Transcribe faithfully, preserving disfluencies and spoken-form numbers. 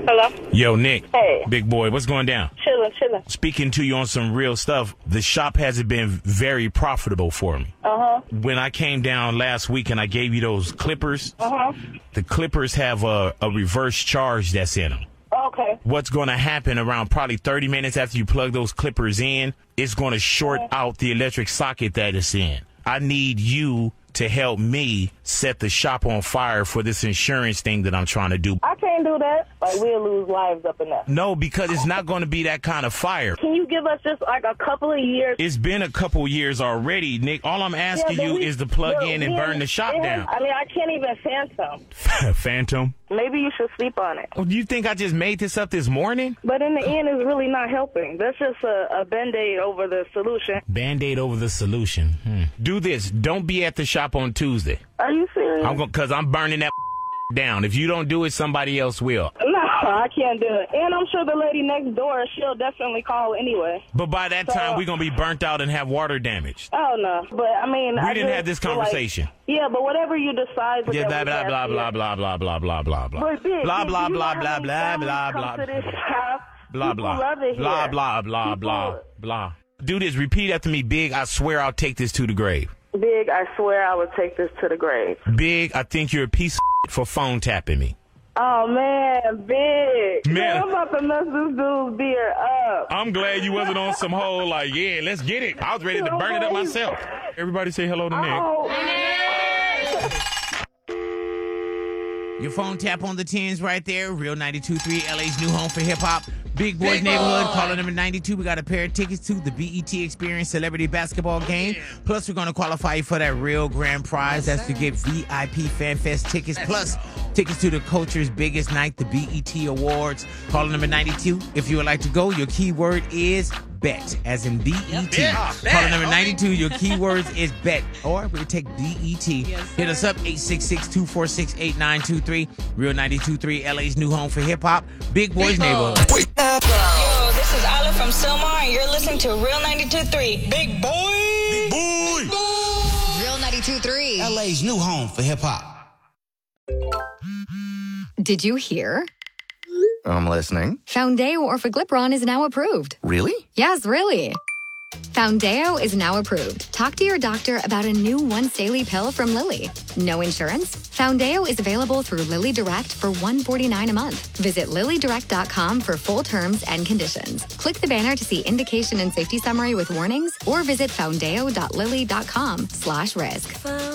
Hello? Yo, Nick. Hey. Big boy, what's going down? Chillin', chillin'. Speaking to you on some real stuff, the shop hasn't been very profitable for me. Uh-huh. When I came down last week and I gave you those clippers, Uh-huh. the clippers have a, a reverse charge that's in them. Okay. What's going to happen around probably thirty minutes after you plug those clippers in, it's going to short out the electric socket that it's in. I need you to help me set the shop on fire for this insurance thing that I'm trying to do. I can't do that. Like, we'll lose lives up in that. No, because it's not going to be that kind of fire. Can you give us just, like, a couple of years? It's been a couple years already, Nick. All I'm asking Yeah, you we- is to plug but in and we- burn the shop yeah, down. I mean, I can't even phantom. Phantom? Maybe you should sleep on it. Oh, do you think I just made this up this morning? But in the end, it's really not helping. That's just a, a Band-Aid over the solution. Band-Aid over the solution. Hmm. Do this. Don't be at the shop on Tuesday. Are you serious? I'm going because I'm burning that down. If you don't do it, somebody else will. No, I can't do it. And I'm sure the lady next door, she'll definitely call anyway. But by that So- time, we're going to be burnt out and have water damage. Oh, no. But, I mean... We I didn't just have this feel like- conversation. yeah, but whatever you decide... with Yeah, blah, that blah, weekend, blah, yeah. blah, blah, blah, blah, blah, blah. But big, Blah, big, blah, you know blah, how blah, many blah, families blah, come blah. to this shop? Blah, People blah. love it Blah, here. blah, blah, People- blah, blah. Do this. Repeat after me, Big. I swear I'll take this to the grave. Big, I swear I would take this to the grave. Big, I think you're a piece of for phone tapping me. Oh, man, Big. Man. I'm about to mess this dude's beer up. I'm glad you wasn't on some whole, like, yeah, let's get it. I was ready to burn it up myself. Everybody say hello to Nick. Oh, Your phone tap on the tens right there. Real ninety-two point three, L A's new home for hip-hop. Big Boys Neighborhood, caller number ninety-two. We got a pair of tickets to the B E T Experience Celebrity Basketball Game. Plus, we're going to qualify you for that real grand prize. That's to get V I P Fan Fest tickets. Plus, tickets to the culture's biggest night, the B E T Awards. Caller number ninety-two. If you would like to go, your keyword is bet, as in B E T. Caller number ninety-two, your keywords is bet. Or we would take B E T. Hit us up, eight six six, two four six, eight nine two three. Real ninety-two point three, L A's new home for hip-hop. Big Boys Neighborhood. Yo, this is Olive from Sylmar, and you're listening to Real ninety-two point three. Big boy! Big boy! Real ninety-two point three. L A's new home for hip-hop. Did you hear? I'm listening. Foundeo Orforglipron is now approved. Really? Yes, really. Foundeo is now approved. Talk to your doctor about a new once daily pill from Lilly. No insurance? Foundeo is available through Lilly Direct for one hundred forty-nine dollars a month. Visit lilly direct dot com for full terms and conditions. Click the banner to see indication and safety summary with warnings, or visit foundeo dot lilly dot com slash risk.